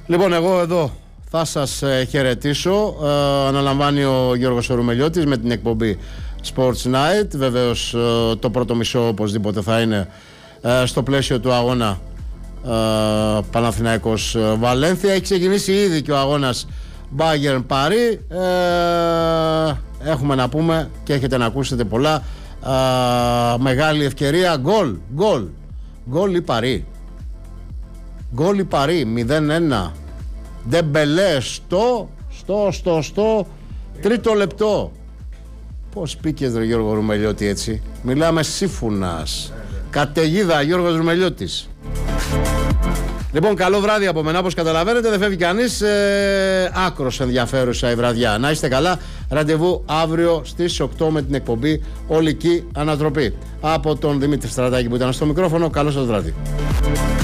Λοιπόν, εγώ εδώ θα σας χαιρετήσω. Αναλαμβάνει ο Γιώργος Ρουμελιώτης με την εκπομπή Sports Night. Βεβαίως το πρώτο μισό οπωσδήποτε θα είναι στο πλαίσιο του αγώνα Παναθηναϊκός Βαλένθια. Έχει ξεκινήσει ήδη και ο αγώνας Bayern Paris. Έχουμε να πούμε και έχετε να ακούσετε πολλά. Μεγάλη ευκαιρία. Γκολ ή Paris. Γκολ ή Paris 0-1. Ντεμπελέ στο τρίτο λεπτό. Πώς πήκες ρε Γιώργο Ρουμελιώτη έτσι? Μιλάμε σύμφωνας. Καταιγίδα Γιώργος Ρουμελιώτης. Λοιπόν, καλό βράδυ από μένα. Όπως καταλαβαίνετε δεν φεύγει κανείς. Άκρος ενδιαφέρουσα η βραδιά. Να είστε καλά. Ραντεβού αύριο στις 8 με την εκπομπή Ολική Ανατροπή. Από τον Δημήτρη Στρατάκη που ήταν στο μικρόφωνο. Καλό σας βράδυ.